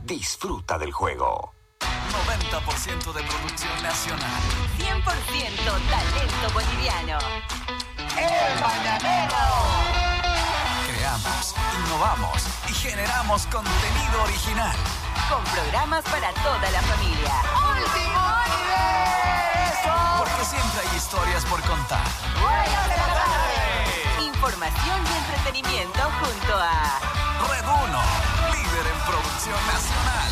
Disfruta del juego. 90% de producción nacional. 100% talento boliviano. ¡El Mañanero! Creamos, innovamos y generamos contenido original. Con programas para toda la familia. ¡Último universo! Porque siempre hay historias por contar. ¡Buenas de la tarde! Información y entretenimiento junto a Red 1, líder en producción nacional.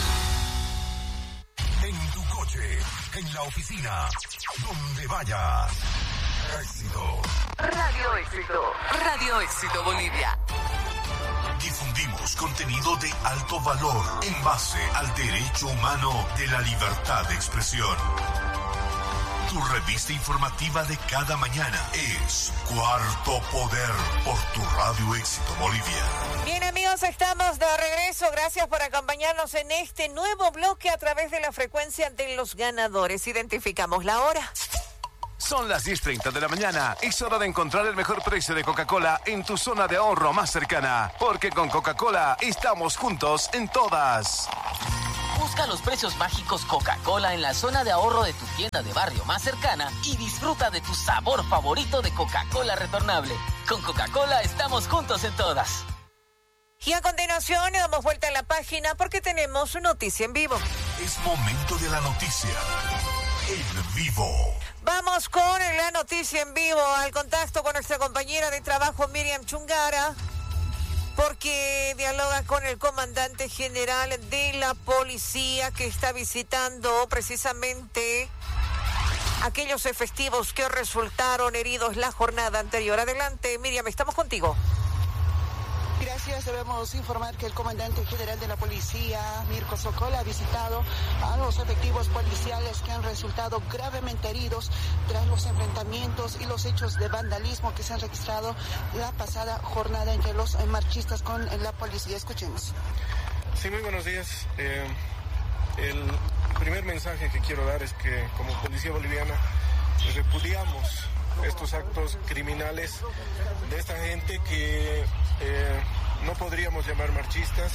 En tu coche, en la oficina, donde vayas. Éxito. Radio Éxito. Radio Éxito Bolivia. Difundimos contenido de alto valor en base al derecho humano de la libertad de expresión. Tu revista informativa de cada mañana es Cuarto Poder por tu Radio Éxito Bolivia. Bien, amigos, estamos de regreso. Gracias por acompañarnos en este nuevo bloque a través de la frecuencia de los ganadores. Identificamos la hora. Son las 10:30 de la mañana. Es hora de encontrar el mejor precio de Coca-Cola en tu zona de ahorro más cercana. Porque con Coca-Cola estamos juntos en todas. Busca los precios mágicos Coca-Cola en la zona de ahorro de tu tienda de barrio más cercana y disfruta de tu sabor favorito de Coca-Cola retornable. Con Coca-Cola estamos juntos en todas. Y a continuación damos vuelta a la página porque tenemos una noticia en vivo. Es momento de la noticia en vivo. Vamos con la noticia en vivo, al contacto con nuestra compañera de trabajo Miriam Chungara, porque dialoga con el comandante general de la policía que está visitando precisamente aquellos efectivos que resultaron heridos la jornada anterior. Adelante, Miriam, estamos contigo. Gracias. Debemos informar que el comandante general de la policía, Mirko Sokol, ha visitado a los efectivos policiales que han resultado gravemente heridos tras los enfrentamientos y los hechos de vandalismo que se han registrado la pasada jornada entre los marchistas con la policía. Escuchemos. Sí, muy buenos días. El primer mensaje que quiero dar es que como policía boliviana repudiamos estos actos criminales de esta gente que no podríamos llamar marchistas.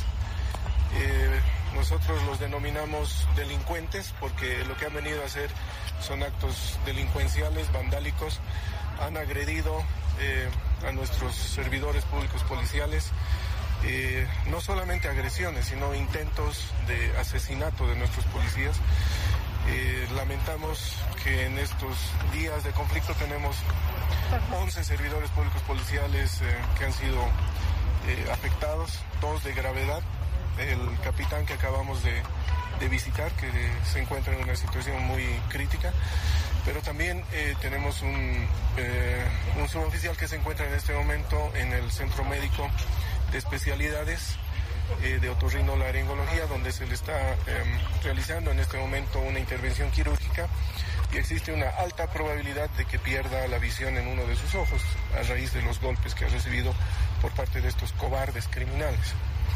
Nosotros los denominamos delincuentes porque lo que han venido a hacer son actos delincuenciales, vandálicos. Han agredido a nuestros servidores públicos policiales, no solamente agresiones, sino intentos de asesinato de nuestros policías. Lamentamos que en estos días de conflicto tenemos 11 servidores públicos policiales que han sido afectados, 2 de gravedad. El capitán que acabamos de visitar, que se encuentra en una situación muy crítica, pero también tenemos un suboficial que se encuentra en este momento en el Centro Médico de Especialidades de otorrinolaringología, donde se le está realizando en este momento una intervención quirúrgica y existe una alta probabilidad de que pierda la visión en uno de sus ojos a raíz de los golpes que ha recibido por parte de estos cobardes criminales.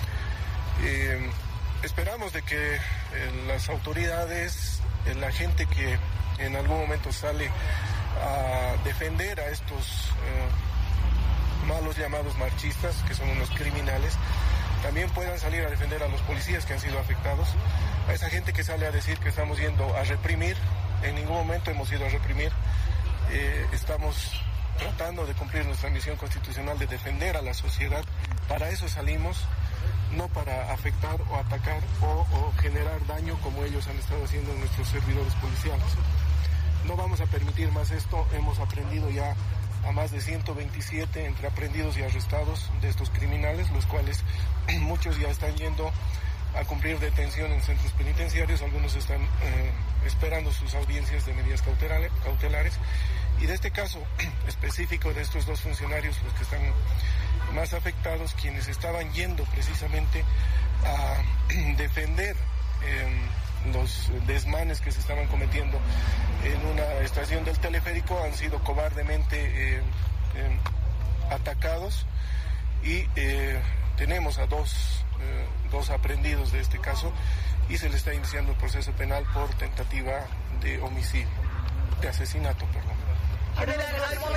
Esperamos de que las autoridades, la gente que en algún momento sale a defender a estos malos llamados marchistas, que son unos criminales, también puedan salir a defender a los policías que han sido afectados, a esa gente que sale a decir que estamos yendo a reprimir. En ningún momento hemos ido a reprimir. Estamos tratando de cumplir nuestra misión constitucional de defender a la sociedad. Para eso salimos, no para afectar o atacar o generar daño como ellos han estado haciendo en nuestros servidores policiales. No vamos a permitir más esto. Hemos aprendido ya a más de 127 entre aprendidos y arrestados de estos criminales, los cuales muchos ya están yendo a cumplir detención en centros penitenciarios, algunos están esperando sus audiencias de medidas cautelares. Y de este caso específico de estos 2 funcionarios, los que están más afectados, quienes estaban yendo precisamente a defender los desmanes que se estaban cometiendo en una estación del teleférico, han sido cobardemente atacados y tenemos a dos aprehendidos de este caso y se le está iniciando el proceso penal por tentativa de homicidio, de asesinato, perdón. General, al momento, ¿qué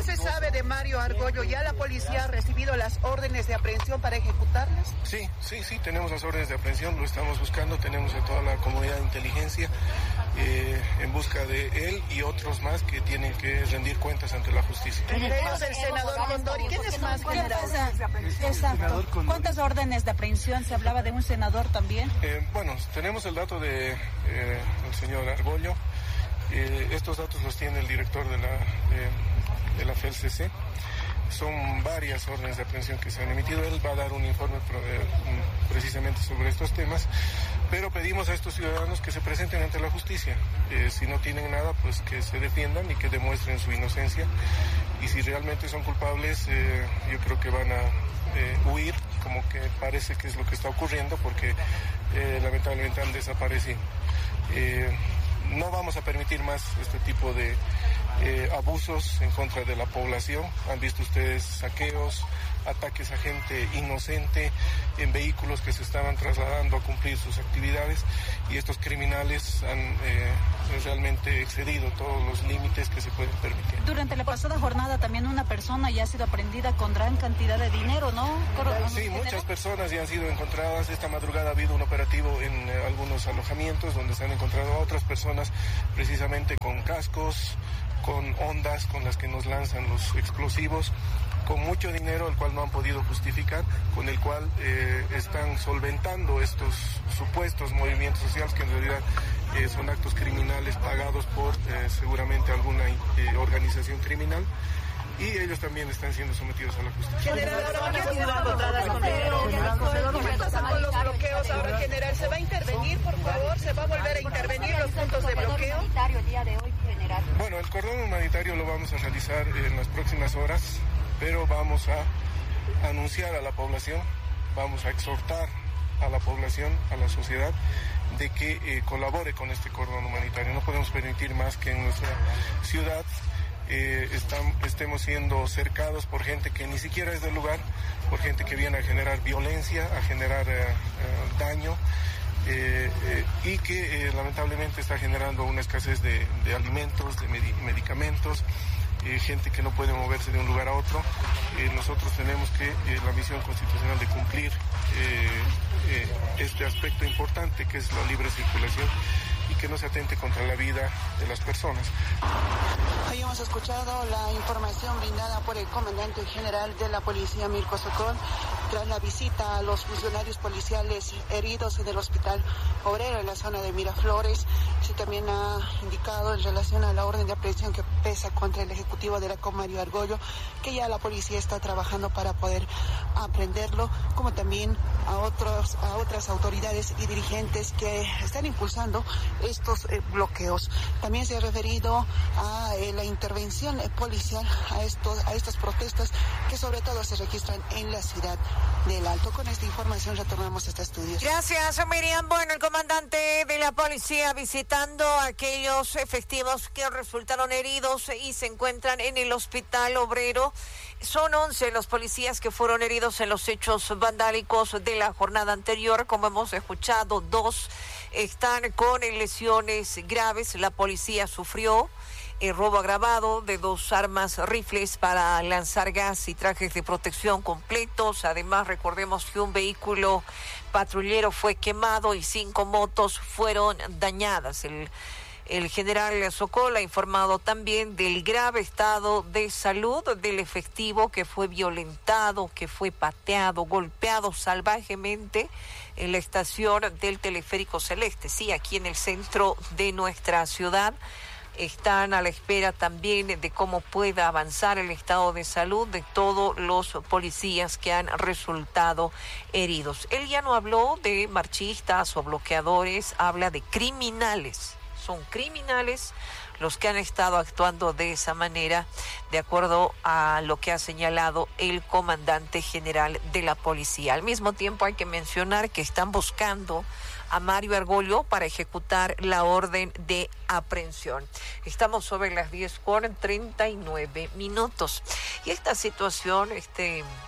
se sabe de Mario Argollo? ¿Ya la policía ha recibido las órdenes de aprehensión para ejecutarlas? Sí, tenemos las órdenes de aprehensión, lo estamos buscando, tenemos a toda la comunidad de inteligencia en busca de él y otros más que tienen que rendir cuentas ante la justicia. Entre ellos el senador Condori. ¿Quién es más, general? Exacto. ¿Cuántas órdenes de aprehensión? Se hablaba de un senador también. Bueno, tenemos el dato de el señor Argollo. Estos datos los tiene el director de la FELCC. Son varias órdenes de aprehensión que se han emitido. Él va a dar un informe precisamente sobre estos temas, pero pedimos a estos ciudadanos que se presenten ante la justicia. Si no tienen nada, pues que se defiendan y que demuestren su inocencia. Y si realmente son culpables, yo creo que van a huir, como que parece que es lo que está ocurriendo, porque lamentablemente han desaparecido. No vamos a permitir más este tipo de abusos en contra de la población. Han visto ustedes saqueos, ataques a gente inocente en vehículos que se estaban trasladando a cumplir sus actividades, y estos criminales han realmente excedido todos los límites que se pueden permitir. Durante la pasada jornada también una persona ya ha sido aprehendida con gran cantidad de dinero, ¿no? Sí, muchas personas ya han sido encontradas. Esta madrugada ha habido un operativo en algunos alojamientos donde se han encontrado a otras personas precisamente con cascos, con ondas con las que nos lanzan los explosivos, con mucho dinero, el cual no han podido justificar, con el cual están solventando estos supuestos movimientos sociales que en realidad son actos criminales pagados por seguramente alguna organización criminal, y ellos también están siendo sometidos a la justicia. ¿Qué pasa con los bloqueos ahora, general? ¿Se va a intervenir, por favor? ¿Se va a volver a intervenir los puntos de bloqueo? Bueno, el cordón humanitario lo vamos a realizar en las próximas horas, pero vamos a anunciar a la población, vamos a exhortar a la población, a la sociedad, de que colabore con este cordón humanitario. No podemos permitir más que en nuestra ciudad estemos siendo cercados por gente que ni siquiera es del lugar, por gente que viene a generar violencia, a generar daño, y que lamentablemente está generando una escasez de alimentos, de medicamentos, gente que no puede moverse de un lugar a otro. Nosotros tenemos que la misión constitucional de cumplir este aspecto importante, que es la libre circulación, y que no se atente contra la vida de las personas. Ahí hemos escuchado la información brindada por el comandante general de la policía, Mirko Sokol, tras la visita a los funcionarios policiales heridos en el hospital obrero en la zona de Miraflores. Sí, también ha indicado en relación a la orden de aprehensión que pesa contra el ejecutivo de la COM, Mario Argollo, que ya la policía está trabajando para poder aprenderlo, como también a otras autoridades y dirigentes que están impulsando estos bloqueos. También se ha referido a la intervención policial a estas protestas que sobre todo se registran en la ciudad del Alto. Con esta información retornamos a este estudio. Gracias, Miriam. Bueno, el comandante de la policía visitando a aquellos efectivos que resultaron heridos y se encuentran en el hospital obrero. Son 11 los policías que fueron heridos en los hechos vandálicos de la jornada anterior. Como hemos escuchado, 2 están con lesiones graves. La policía sufrió el robo agravado de 2 armas rifles para lanzar gas y trajes de protección completos. Además, recordemos que un vehículo patrullero fue quemado y 5 motos fueron dañadas. El general Sokol ha informado también del grave estado de salud del efectivo que fue violentado, que fue pateado, golpeado salvajemente en la estación del Teleférico Celeste, sí, aquí en el centro de nuestra ciudad. Están a la espera también de cómo pueda avanzar el estado de salud de todos los policías que han resultado heridos. Él ya no habló de marchistas o bloqueadores, habla de criminales. Son criminales los que han estado actuando de esa manera, de acuerdo a lo que ha señalado el comandante general de la policía. Al mismo tiempo hay que mencionar que están buscando a Mario Argollo para ejecutar la orden de aprehensión. Estamos sobre las 10:39. Y esta situación,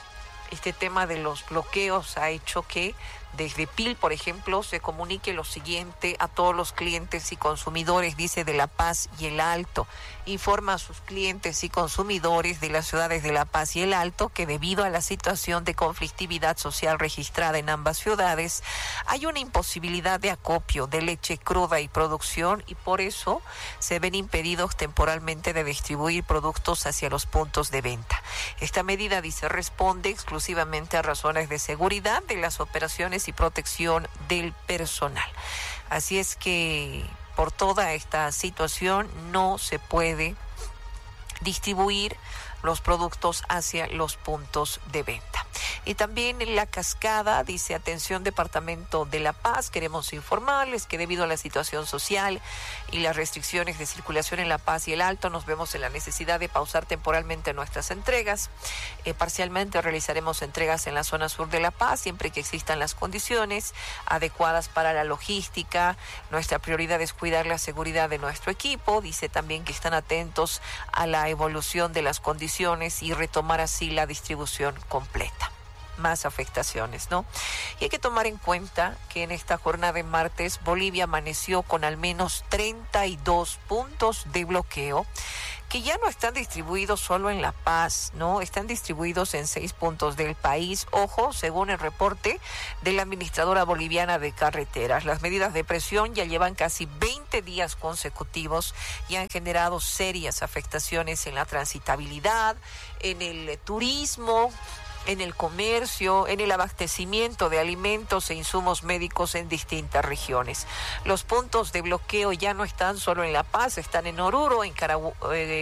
este tema de los bloqueos ha hecho que desde PIL, por ejemplo, se comunique lo siguiente a todos los clientes y consumidores, dice, de La Paz y El Alto. Informa a sus clientes y consumidores de las ciudades de La Paz y El Alto que debido a la situación de conflictividad social registrada en ambas ciudades, hay una imposibilidad de acopio de leche cruda y producción y por eso se ven impedidos temporalmente de distribuir productos hacia los puntos de venta. Esta medida, dice, responde exclusivamente a razones de seguridad de las operaciones y protección del personal. Así es que por toda esta situación no se puede distribuir los productos hacia los puntos de venta. Y también en La Cascada, dice, atención Departamento de La Paz, queremos informarles que debido a la situación social y las restricciones de circulación en La Paz y El Alto, nos vemos en la necesidad de pausar temporalmente nuestras entregas. Parcialmente realizaremos entregas en la zona sur de La Paz, siempre que existan las condiciones adecuadas para la logística. Nuestra prioridad es cuidar la seguridad de nuestro equipo. Dice también que están atentos a la evolución de las condiciones y retomar así la distribución completa. Más afectaciones, ¿no? Y hay que tomar en cuenta que en esta jornada de martes Bolivia amaneció con al menos 32 puntos de bloqueo que ya no están distribuidos solo en La Paz, ¿no? Están distribuidos en 6 puntos del país. Ojo, según el reporte de la administradora boliviana de carreteras, las medidas de presión ya llevan casi 20 días consecutivos y han generado serias afectaciones en la transitabilidad, en el turismo, en el comercio, en el abastecimiento de alimentos e insumos médicos en distintas regiones. Los puntos de bloqueo ya no están solo en La Paz, están en Oruro, en